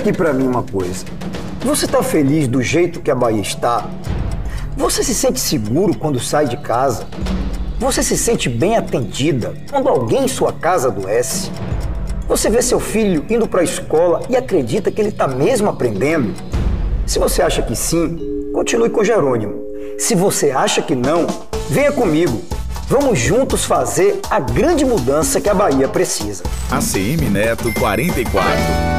aqui pra mim uma coisa. Você tá feliz do jeito que a Bahia está? Você se sente seguro quando sai de casa? Você se sente bem atendida quando alguém em sua casa adoece? Você vê seu filho indo para a escola e acredita que ele está mesmo aprendendo? Se você acha que sim, continue com Jerônimo. Se você acha que não, venha comigo. Vamos juntos fazer a grande mudança que a Bahia precisa. ACM Neto 44.